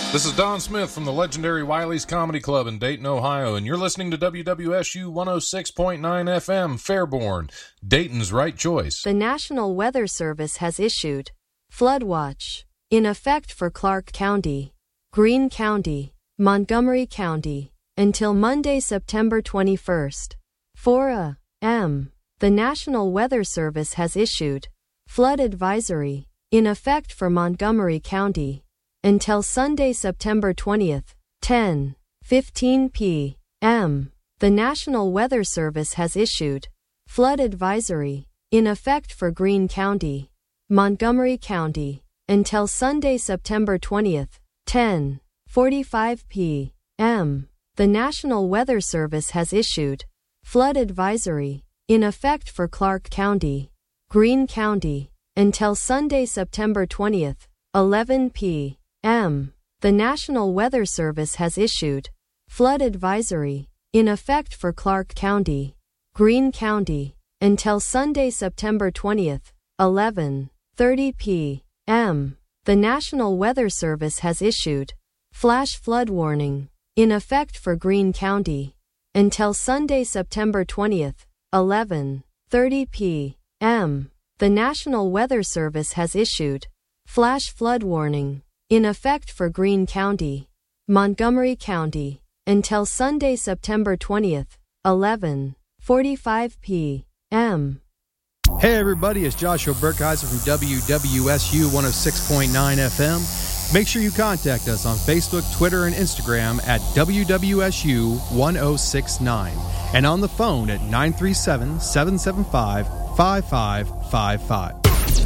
This is Don Smith from the legendary Wiley's Comedy Club in Dayton, Ohio, and you're listening to WWSU 106.9 FM, Fairborn, Dayton's right choice. The National Weather Service has issued flood watch in effect for Clark County, Greene County, Montgomery County, until Monday, September 21st. 4 a.m. The National Weather Service has issued flood advisory in effect for Montgomery County until Sunday, September 20th, 10:15 p.m. The National Weather Service has issued flood advisory in effect for Greene County, Montgomery County, until Sunday, September 20th, 10:45 p.m. The National Weather Service has issued flood advisory in effect for Clark County, Greene County, until Sunday, September 20th, 11 p.m. The National Weather Service has issued flood advisory in effect for Clark County, Greene County, until Sunday, September 20th, 11:30 p.m. The National Weather Service has issued flash flood warning in effect for Greene County until Sunday, September 20th, 11:30 p.m. The National Weather Service has issued flash flood warning in effect for Greene County, Montgomery County, until Sunday, September 20th, 11:45 p.m. Hey everybody, it's Joshua Burkheiser from WWSU 106.9 FM. Make sure you contact us on Facebook, Twitter, and Instagram at WWSU 1069 and on the phone at 937-775-5555.